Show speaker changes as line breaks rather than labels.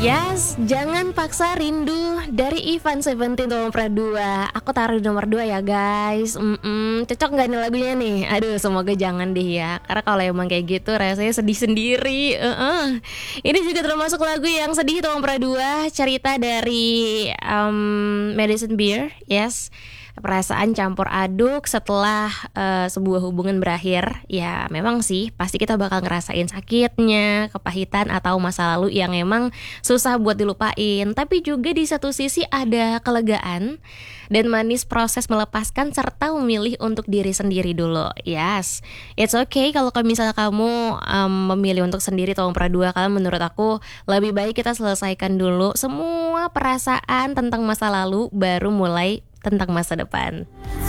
Yes, jangan paksa rindu dari Ivan Seventeen nomor 2. Aku taruh di nomor 2 ya guys. Cocok nggak nih lagunya nih? Aduh, semoga jangan deh ya. Karena kalau emang kayak gitu rasanya sedih sendiri. Ini juga termasuk lagu yang sedih nomor 2. Cerita dari Madison Beer. Yes. Perasaan campur aduk setelah sebuah hubungan berakhir. Ya memang sih pasti kita bakal ngerasain sakitnya, kepahitan atau masa lalu yang emang susah buat dilupain. Tapi juga di satu sisi ada kelegaan dan manis proses melepaskan serta memilih untuk diri sendiri dulu. Yes, it's okay kalau misalnya kamu memilih untuk sendiri atau dua. Karena menurut aku lebih baik kita selesaikan dulu semua perasaan tentang masa lalu baru mulai tentang masa depan.